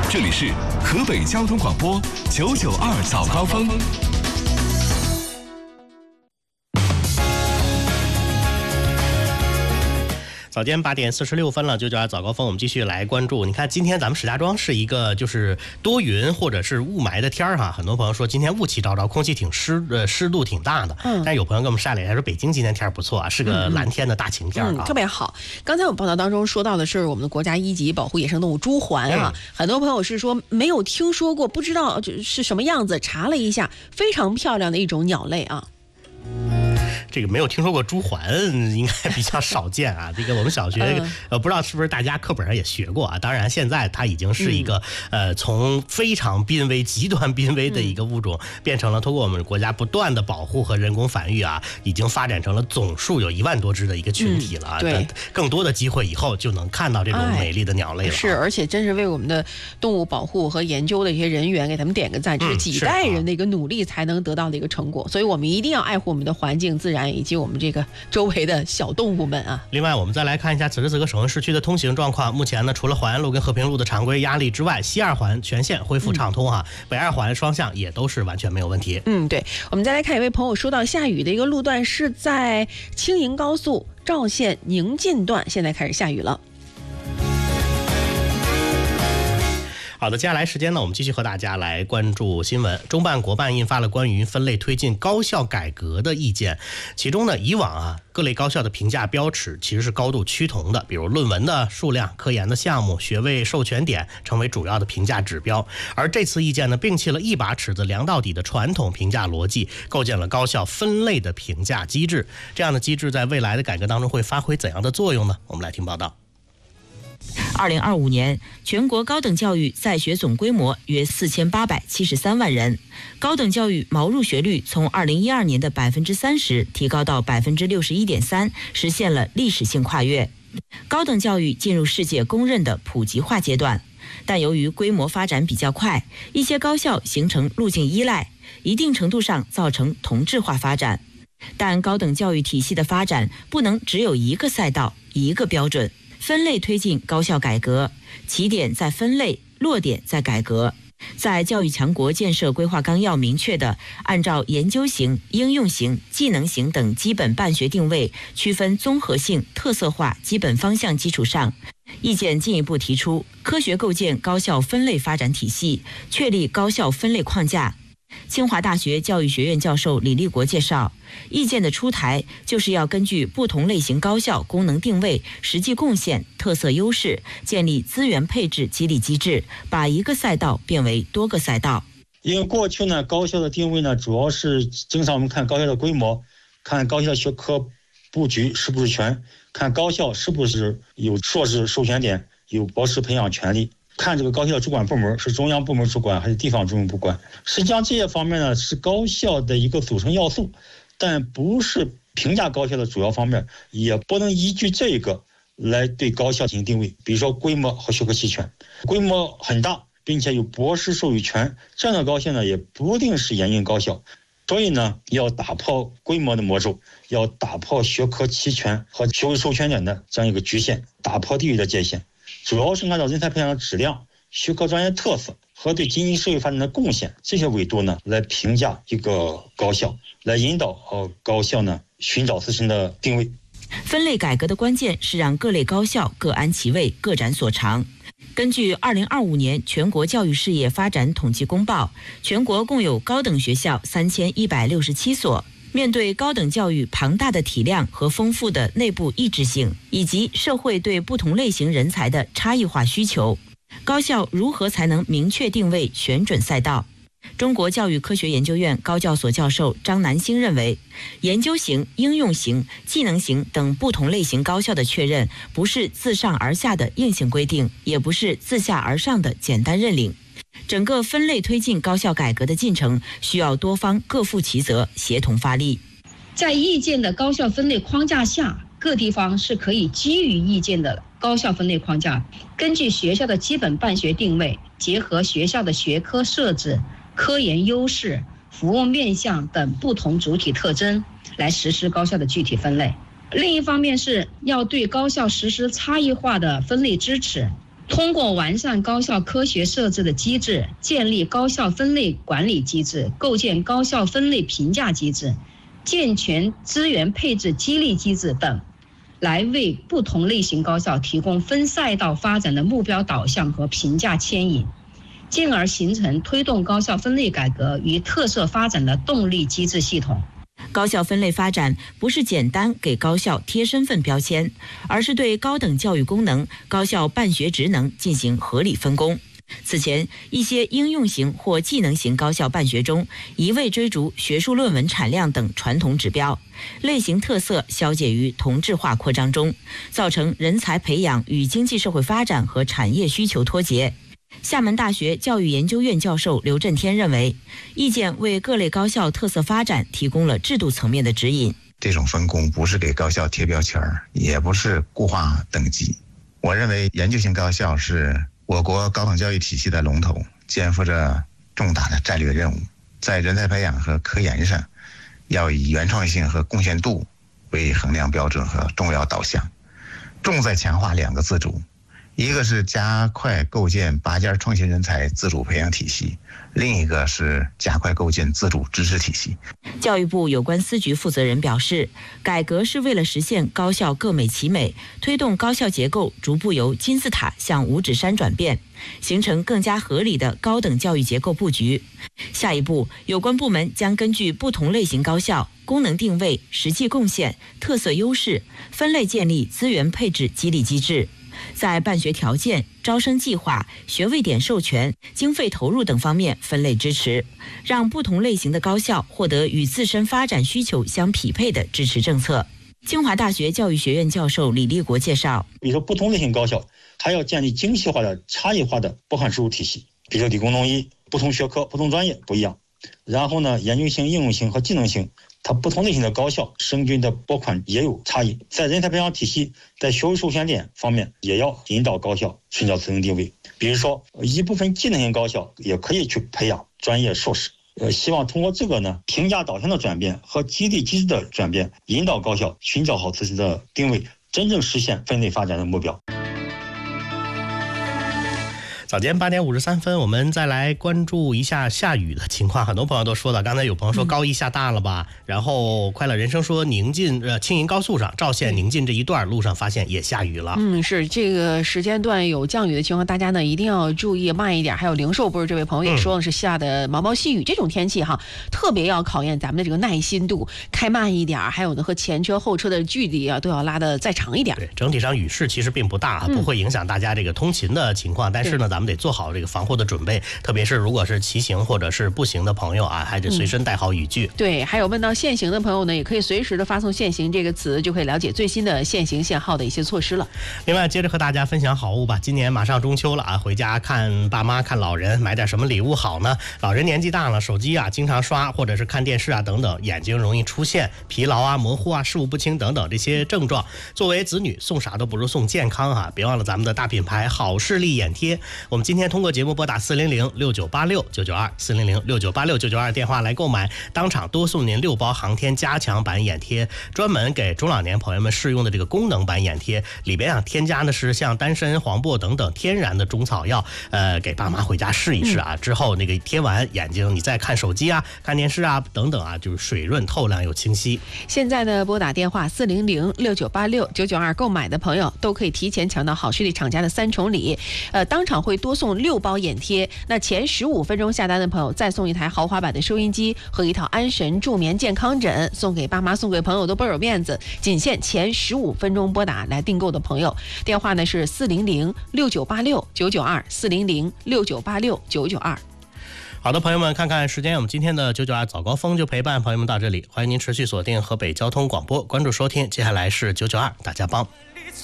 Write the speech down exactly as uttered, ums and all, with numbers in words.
这里是河北交通广播九九二早高峰。 早间八点四十六分了，九九二早高峰，我们继续来关注。你看，今天咱们石家庄是一个就是多云或者是雾霾的天儿哈，很多朋友说今天雾气昭昭，空气挺湿，呃，湿度挺大的。嗯，但是有朋友给我们晒了一下，说北京今天天儿不错啊，是个蓝天的大晴天啊、 嗯嗯，特别好。刚才我们报道当中说到的是我们的国家一级保护野生动物朱鹮啊，嗯、很多朋友是说没有听说过，不知道是什么样子，查了一下，非常漂亮的一种鸟类啊。 这个没有听说过朱鹮，应该比较少见啊。这个我们小学、嗯、呃，不知道是不是大家课本上也学过啊。当然，现在它已经是一个、嗯、呃，从非常濒危、极端濒危的一个物种，嗯、变成了通过我们国家不断的保护和人工繁育啊，已经发展成了总数有一万多只的一个群体了啊。嗯、对，更多的机会以后就能看到这种美丽的鸟类了、啊哎。 是，而且真是为我们的动物保护和研究的一些人员给他们点个赞，这是几代人的一个努力才能得到的一个成果。嗯啊、所以我们一定要爱护我们的环境、自然以及我们这个周围的小动物们啊。 另外我们再来看一下此时此刻省会市区的通行状况。目前呢，除了淮安路跟和平路的常规压力之外，西二环全线恢复畅通哈、嗯、北二环双向也都是完全没有问题。 嗯，对。我们再来看一位朋友说到下雨的一个路段是在青营高速赵县宁晋段，现在开始下雨了。 好的，接下来时间呢，我们继续和大家来关注新闻。中办国办印发了关于分类推进高校改革的意见，其中呢，以往啊各类高校的评价标尺其实是高度趋同的，比如论文的数量、科研的项目、学位授权点成为主要的评价指标。而这次意见呢，摒弃了一把尺子量到底的传统评价逻辑，构建了高校分类的评价机制。这样的机制在未来的改革当中会发挥怎样的作用呢？我们来听报道。 二零二五年，全国高等教育在学总规模约四千八百七十三万人，高等教育毛入学率从二零一二年的百分之三十提高到百分之六十一点三，实现了历史性跨越。高等教育进入世界公认的普及化阶段，但由于规模发展比较快，一些高校形成路径依赖，一定程度上造成同质化发展。但高等教育体系的发展不能只有一个赛道、一个标准。分类推进高校改革，起点在分类，落点在改革。在教育强国建设规划纲要明确的按照研究型、应用型、技能型等基本办学定位区分综合性、特色化基本方向基础上，意见进一步提出科学构建高校分类发展体系，确立高校分类框架。清华大学教育学院教授李立国介绍，意见的出台就是要根据不同类型高校功能定位、实际贡献、特色优势，建立资源配置激励机制，把一个赛道变为多个赛道。 因为过去呢，高校的定位呢，主要是经常我们看高校的规模，看高校学科布局是不是全，看高校是不是有硕士授权点，有博士培养权利。看这个高校的主管部门是中央部门主管还是地方政府部管，实际上这些方面呢是高校的一个组成要素，但不是评价高校的主要方面，也不能依据这个来对高校进行定位。比如说规模和学科齐全，规模很大并且有博士授予权，这样的高校呢也不一定是严印高校。所以呢，要打破规模的魔咒，要打破学科齐全和学位授权点的这样一个局限，打破地域的界限。主要是按照人才培养的质量、学科专业特色和对经济社会发展的贡献这些维度呢，来评价一个高校，来引导呃高校呢寻找自身的定位。 分类改革的关键是让各类高校各安其位、各展所长。根据二零二五年全国教育事业发展统计公报，全国共有高等学校三千一百六十七所。面对高等教育庞大的体量和丰富的内部异质性，以及社会对不同类型人才的差异化需求，高校如何才能明确定位、选准赛道？中国教育科学研究院高教所教授张南星认为，研究型、应用型、技能型等不同类型高校的确认，不是自上而下的硬性规定，也不是自下而上的简单认领。整个分类推进高校改革的进程需要多方各负其责，协同发力。 在意见的高校分类框架下，各地方是可以基于意见的高校分类框架，根据学校的基本办学定位，结合学校的学科设置、科研优势、服务面向等不同主体特征，来实施高校的具体分类。另一方面是要对高校实施差异化的分类支持， 通过完善高校科学设置的机制，建立高校分类管理机制，构建高校分类评价机制，健全资源配置激励机制等，来为不同类型高校提供分赛道发展的目标导向和评价牵引，进而形成推动高校分类改革与特色发展的动力机制系统。 高校分类发展不是简单给高校贴身份标签，而是对高等教育功能、高校办学职能进行合理分工。此前，一些应用型或技能型高校办学中，一味追逐学术论文产量等传统指标，类型特色消解于同质化扩张中，造成人才培养与经济社会发展和产业需求脱节。厦门大学教育研究院教授刘振天认为，意见为各类高校特色发展提供了制度层面的指引。 这种分工不是给高校贴标签，也不是固化等级。我认为研究型高校是我国高等教育体系的龙头，肩负着重大的战略任务，在人才培养和科研上，要以原创性和贡献度为衡量标准和重要导向，重在强化两个自主。一个是加快构建拔尖创新人才自主培养体系，另一个是加快构建自主支持体系。 教育部有关司局负责人表示，改革是为了实现高校各美其美，推动高校结构逐步由金字塔向五指山转变，形成更加合理的高等教育结构布局。下一步，有关部门将根据不同类型高校功能定位、实际贡献、特色优势，分类建立资源配置激励机制，在办学条件、招生计划、学位点授权、经费投入等方面分类支持，让不同类型的高校获得与自身发展需求相匹配的支持政策。清华大学教育学院教授李立国介绍， 比如说不同类型高校，它要建立精细化的、差异化的拨款收入体系，比如说理工农医，不同学科、不同专业不一样。然后呢，研究型、应用型和技能型，它不同类型的高校生均的拨款也有差异。在人才培养体系，在学位授权点方面，也要引导高校寻找自身定位。比如说，一部分技能型高校也可以去培养专业硕士。呃，希望通过这个呢，评价导向的转变和激励机制的转变，引导高校寻找好自己的定位，真正实现分类发展的目标。 早间八点五十三分，我们再来关注一下下雨的情况。很多朋友都说了，刚才有朋友说高一下大了吧，嗯、然后快乐人生说宁晋呃青银高速上赵县宁晋这一段路上发现也下雨了。 嗯，是这个时间段有降雨的情况，大家呢一定要注意慢一点。还有零售部这位朋友也说的是下的毛毛细雨，嗯、这种天气哈，特别要考验咱们的这个耐心度，开慢一点，还有呢和前车后车的距离啊都要拉得再长一点。 对，整体上雨势其实并不大，不会影响大家这个通勤的情况，嗯、但是呢咱们得做好这个防护的准备，特别是如果是骑行或者是步行的朋友啊，还得随身带好雨具。 嗯、对，还有问到限行的朋友呢，也可以随时的发送限行这个词，就可以了解最新的限行限号的一些措施了。 另外，接着和大家分享好物吧。今年马上中秋了啊，回家看爸妈看老人，买点什么礼物好呢？老人年纪大了，手机啊经常刷，或者是看电视啊等等，眼睛容易出现疲劳啊、模糊啊、视物不清等等这些症状。作为子女，送啥都不如送健康啊！别忘了咱们的大品牌好视力眼贴。我们今天通过节目拨打四零零六九八六九九二四零零六九八六九九二电话来购买，当场多送您六包航天加强版眼贴，专门给中老年朋友们适用的这个功能版眼贴，里边啊添加的是像丹参、黄柏等等天然的中草药，呃，给爸妈回家试一试啊，嗯、之后那个贴完眼睛，你再看手机啊、看电视啊等等啊，就是水润透亮又清晰。 现在呢，拨打电话四零零六九八六九九二购买的朋友，都可以提前抢到好视力厂家的三重礼，呃，当场会多送六包眼贴。那前十五分钟下单的朋友，再送一台豪华版的收音机和一套安神助眠健康枕，送给爸妈送给朋友都倍有面子。仅限前十五分钟拨打来订购的朋友，电话呢是四零零六九八六九九二四零零六九八六九九二。 好的，朋友们，看看时间，我们今天的九九二早高峰就陪伴朋友们到这里，欢迎您持续锁定河北交通广播，关注收听，接下来是九九二大家帮。